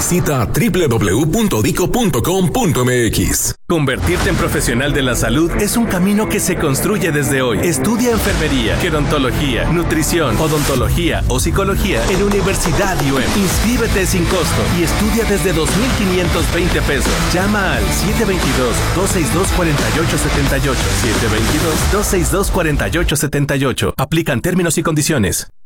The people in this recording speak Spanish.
Visita www.dico.com.mx. Convertirte en profesional de la salud es un camino que se construye desde hoy. Estudia enfermería, gerontología, nutrición, odontología o psicología en Universidad IUEM. Inscríbete sin costo y estudia desde 2,520 pesos. Llama al 722-262-4878. 722-262-4878. Aplican términos y condiciones.